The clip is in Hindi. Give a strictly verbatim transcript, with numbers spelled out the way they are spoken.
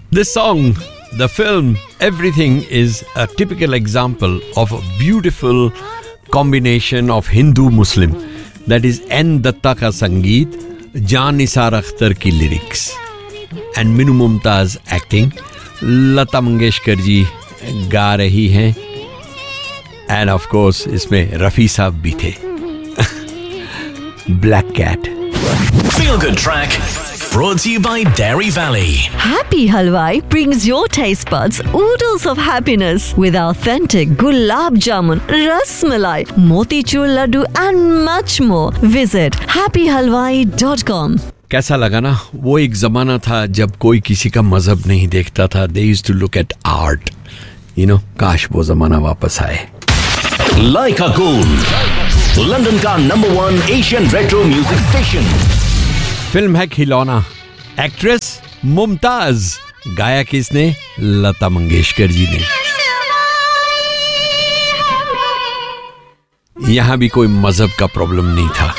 This song, the film, everything is a typical example of a beautiful combination of Hindu-Muslim. That is N. Datta ka Sangeet, Jaan Nisar Akhtar ki lyrics, and Minu Mumtaz acting. Lata Mangeshkar ji गा रही हैं, and of course इसमें रफ़ी साहब भी थे. Black Cat. Feel Good Track, brought to you by Dairy Valley. Happy Halwai brings your taste buds oodles of happiness with authentic gulab jamun, ras malai, motichur laddu and much more. Visit happy halwai dot com. कैसा लगा ना? वो एक जमाना था जब कोई किसी का मजहब नहीं देखता था. They used to look at art. You know, काश वो जमाना वापस आए. Like a Gold, लंदन का number one Asian retro music station. Film है खिलौना. एक्ट्रेस मुमताज. गाया किसने? लता मंगेशकर जी ने. यहां भी कोई मजहब का प्रॉब्लम नहीं था.